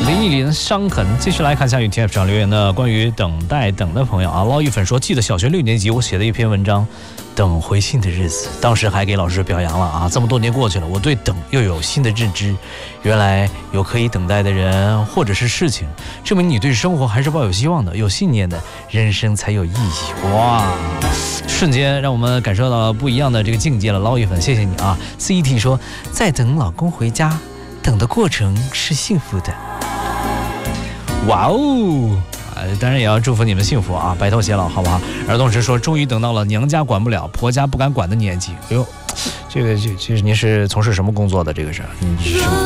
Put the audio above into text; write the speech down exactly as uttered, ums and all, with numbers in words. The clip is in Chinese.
林忆莲伤痕。继续来看下雨 T F 上留言的关于等待等的朋友啊，捞一粉说，记得小学六年级我写的一篇文章，等回信的日子，当时还给老师表扬了啊。这么多年过去了，我对等又有新的认知，原来有可以等待的人或者是事情，证明你对生活还是抱有希望的，有信念的人生才有意义。哇，瞬间让我们感受到了不一样的这个境界了。捞一粉，谢谢你啊。C E T 说，在等老公回家，等的过程是幸福的。哇哦！当然也要祝福你们幸福啊，白头偕老，好不好？儿童时说，终于等到了娘家管不了，婆家不敢管的年纪。哎呦，这个这这您是从事什么工作的？这个是，你是什么？